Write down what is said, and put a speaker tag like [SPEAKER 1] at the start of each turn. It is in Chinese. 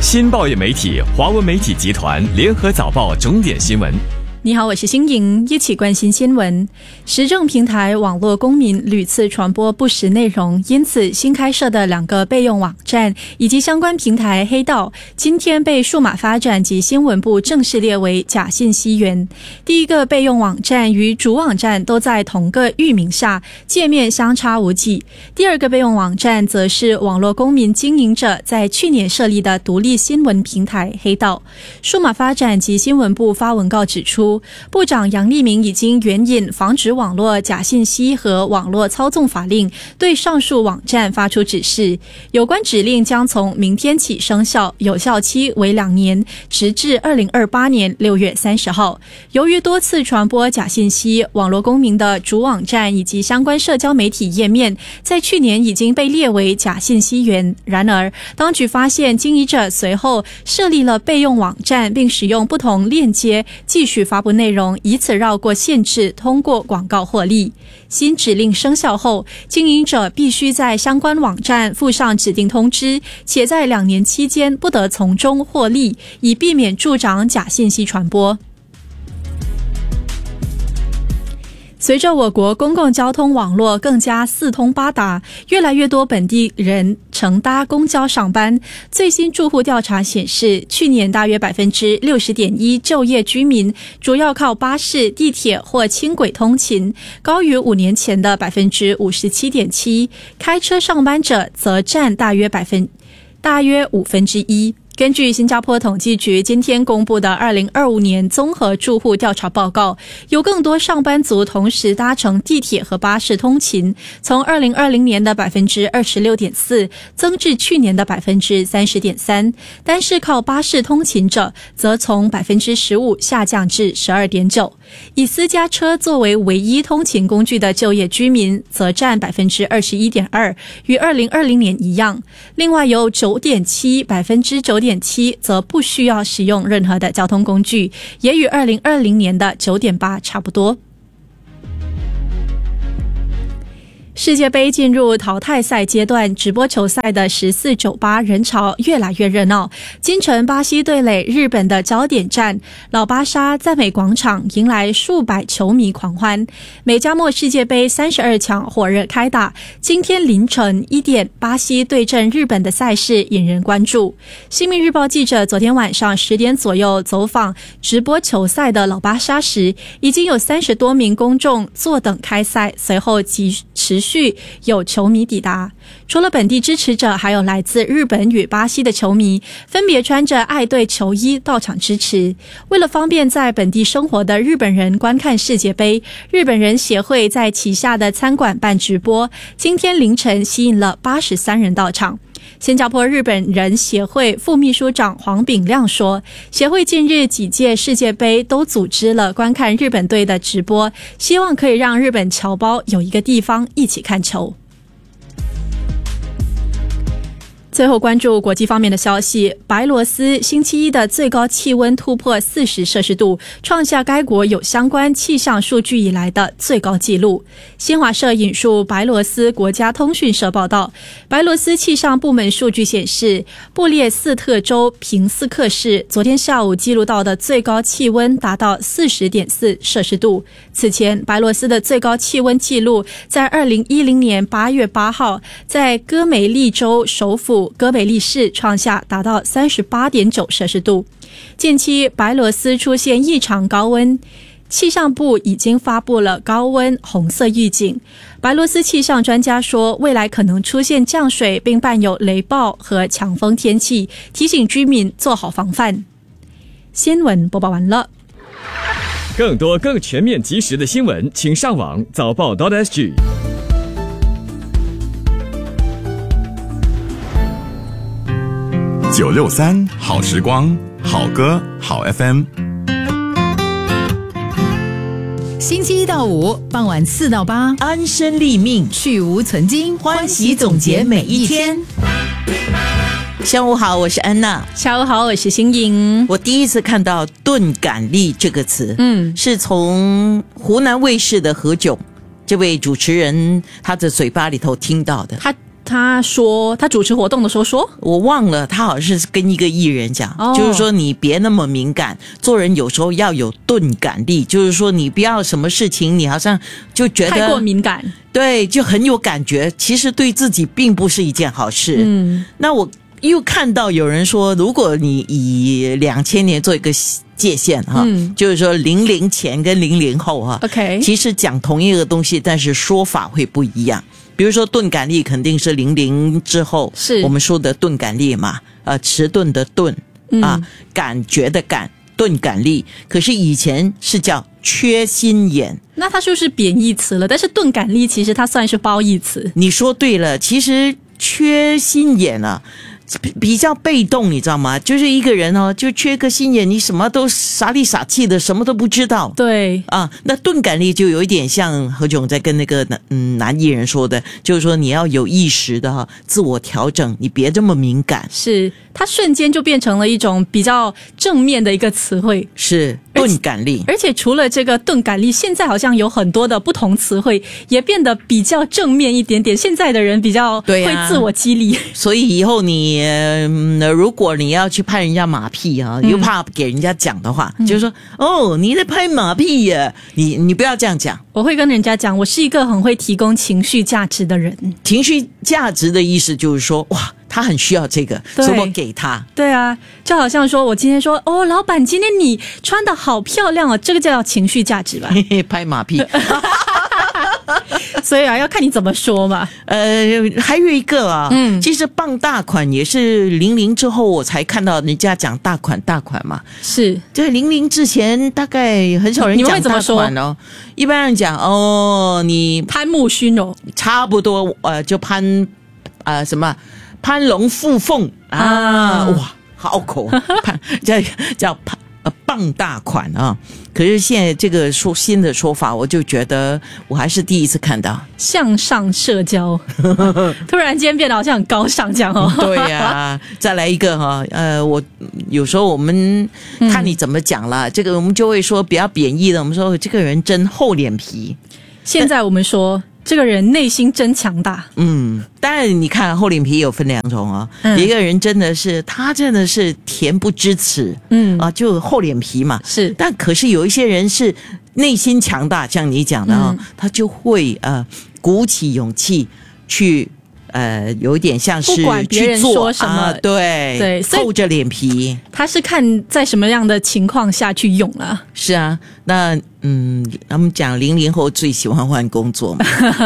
[SPEAKER 1] 新报业媒体华文媒体集团联合早报重点新闻。
[SPEAKER 2] 你好，我是新颖，一起关心新闻。时政平台网络公民屡次传播不实内容，因此新开设的2个备用网站以及相关平台黑道，今天被数码发展及新闻部正式列为假信息源。第一个备用网站与主网站都在同个域名下，界面相差无几。第二个备用网站则是网络公民经营者在去年设立的独立新闻平台黑道。数码发展及新闻部发文告指出，部长杨立明已经援引防止网络假信息和网络操纵法令，对上述网站发出指示。有关指令将从明天起生效，有效期为2年，直至2028年6月30号。由于多次传播假信息，网络公民的主网站以及相关社交媒体页面在去年已经被列为假信息源。然而，当局发现经营者随后设立了备用网站，并使用不同链接继续发布内容，以此绕过限制，通过广告获利。新指令生效后，经营者必须在相关网站附上指定通知，且在2年期间不得从中获利，以避免助长假信息传播。随着我国公共交通网络更加四通八达，越来越多本地人乘搭公交上班。最新住户调查显示，去年大约 60.1% 就业居民主要靠巴士、地铁或轻轨通勤，高于5年前的 57.7%。开车上班者则占大约1/5。根据新加坡统计局今天公布的2025年综合住户调查报告，有更多上班族同时搭乘地铁和巴士通勤，从2020年的 26.4% 增至去年的 30.3%， 但是靠巴士通勤者则从 15% 下降至 12.9%。 以私家车作为唯一通勤工具的就业居民则占 21.2%， 与2020年一样。另外有 9.7% 则不需要使用任何的交通工具，也与2020年的 9.8% 差不多。世界杯进入淘汰赛阶段，直播球赛的14酒吧人潮越来越热闹。今晨巴西对垒日本的焦点战，老巴沙赞美广场迎来数百球迷狂欢。美加墨世界杯32强火热开打，今天凌晨1点，巴西对阵日本的赛事引人关注。新民日报记者昨天晚上10点左右走访直播球赛的老巴沙时，已经有30多名公众坐等开赛，随后持续有球迷抵达。除了本地支持者，还有来自日本与巴西的球迷，分别穿着爱队球衣到场支持。为了方便在本地生活的日本人观看世界杯，日本人协会在旗下的餐馆办直播，今天凌晨吸引了83人到场。新加坡日本人协会副秘书长黄炳亮说，协会近日几届世界杯都组织了观看日本队的直播，希望可以让日本侨胞有一个地方一起看球。最后关注国际方面的消息，白罗斯星期一的最高气温突破40摄氏度，创下该国有相关气象数据以来的最高纪录。新华社引述白罗斯国家通讯社报道，白罗斯气象部门数据显示，布列斯特州平斯克市昨天下午记录到的最高气温达到 40.4 摄氏度。此前，白罗斯的最高气温记录在2010年8月8号在戈梅利州首府戈梅利市创下，达到 38.9 摄氏度。近期白罗斯出现异常高温，气象部已经发布了高温红色预警。白罗斯气象专家说，未来可能出现降水并伴有雷暴和强风天气，提醒居民做好防范。新闻播报完了。
[SPEAKER 1] 更多更全面及时的新闻，请上网早报 .sg。
[SPEAKER 3] 963好时光，好歌好 FM。
[SPEAKER 4] 星期1到5傍晚4到8，
[SPEAKER 5] 安身立命，
[SPEAKER 4] 去无存菁，
[SPEAKER 5] 欢喜总结每一天。下午好，我是安娜。
[SPEAKER 2] 下午好，我是新颖。
[SPEAKER 5] 我第一次看到钝感力这个词，是从湖南卫视的何炅这位主持人他的嘴巴里头听到的。
[SPEAKER 2] 他说他主持活动的时候说，
[SPEAKER 5] 我忘了，他好像是跟一个艺人讲，就是说你别那么敏感，做人有时候要有钝感力，就是说你不要什么事情你好像就觉得
[SPEAKER 2] 太过敏感，
[SPEAKER 5] 对，就很有感觉，其实对自己并不是一件好事。那我又看到有人说，如果你以2000年做一个界限哈，就是说00前跟00后哈
[SPEAKER 2] ，OK，
[SPEAKER 5] 其实讲同一个东西，但是说法会不一样。比如说钝感力肯定是00之后，
[SPEAKER 2] 是
[SPEAKER 5] 我们说的钝感力嘛，迟钝的钝啊，感觉的感，钝感力。可是以前是叫缺心眼，
[SPEAKER 2] 那它就是贬义词了。但是钝感力其实它算是褒义词。
[SPEAKER 5] 你说对了，其实缺心眼啊。比较被动，你知道吗？就是一个人哦，就缺个心眼，你什么都傻里傻气的，什么都不知道。
[SPEAKER 2] 对
[SPEAKER 5] 啊，那钝感力就有一点像何炅在跟那个男艺人说的，就是说你要有意识的自我调整，你别这么敏感。
[SPEAKER 2] 是，它瞬间就变成了一种比较正面的一个词汇，
[SPEAKER 5] 是钝感力。
[SPEAKER 2] 而且除了这个钝感力，现在好像有很多的不同词汇也变得比较正面一点点。现在的人比较会自我激励，
[SPEAKER 5] 所以以后你如果你要去拍人家马屁啊，又怕给人家讲的话，就是说哦你在拍马屁呀，你不要这样讲。
[SPEAKER 2] 我会跟人家讲，我是一个很会提供情绪价值的人。
[SPEAKER 5] 情绪价值的意思就是说，哇，他很需要这个，所以我给他。
[SPEAKER 2] 对啊，就好像说我今天说，哦，老板，今天你穿得好漂亮哦，这个叫情绪价值吧？
[SPEAKER 5] 拍马屁。
[SPEAKER 2] 所以啊，要看你怎么说嘛。
[SPEAKER 5] 还有一个啊，其实傍大款也是00之后我才看到人家讲大款嘛。
[SPEAKER 2] 是，
[SPEAKER 5] 这00之前大概很少人讲大款哦。一般人讲哦，你
[SPEAKER 2] 攀木须哦，
[SPEAKER 5] 差不多就攀什么攀龙附凤啊，哇，好口，叫傍大款啊。可是现在这个新的说法，我就觉得我还是第一次看到
[SPEAKER 2] 向上社交，突然间变得好像很高尚这样哦。
[SPEAKER 5] 对呀，再来一个哈，我有时候我们看你怎么讲了，这个我们就会说比较贬义的，我们说这个人真厚脸皮。
[SPEAKER 2] 现在我们说这个人内心真强大。
[SPEAKER 5] 当然你看厚脸皮有分两种啊，一个人真的是他真的是恬不知耻，就厚脸皮嘛。
[SPEAKER 2] 是，
[SPEAKER 5] 但可是有一些人是内心强大，像你讲的啊，他就会鼓起勇气去有一点像是
[SPEAKER 2] 不管别人说什么，
[SPEAKER 5] 对，厚着脸皮。
[SPEAKER 2] 他是看在什么样的情况下去用了。
[SPEAKER 5] 是啊，那他们讲00后最喜欢换工作嘛。